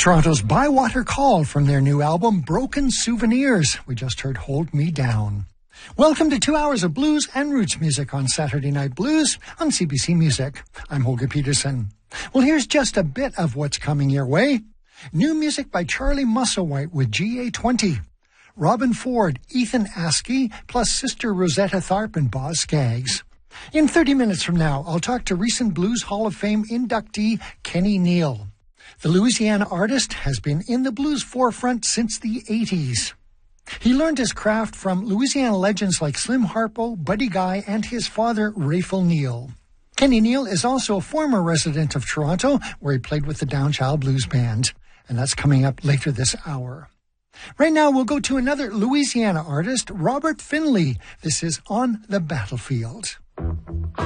Toronto's Bywater Call from their new album, Broken Souvenirs. We just heard Hold Me Down. Welcome to 2 hours of blues and roots music on Saturday Night Blues on CBC Music. I'm Holger Peterson. Well, here's just a bit of what's coming your way. New music by Charlie Musselwhite with GA20. Robin Ford, Ethan Askey, plus Sister Rosetta Tharpe and Boz Scaggs. In 30 minutes from now, I'll talk to recent Blues Hall of Fame inductee Kenny Neal. The Louisiana artist has been in the blues forefront since the 80s. He learned his craft from Louisiana legends like Slim Harpo, Buddy Guy, and his father, Rayful Neal. Kenny Neal is also a former resident of Toronto, where he played with the Downchild Blues Band, and that's coming up later this hour. Right now, we'll go to another Louisiana artist, Robert Finley. This is On the Battlefield.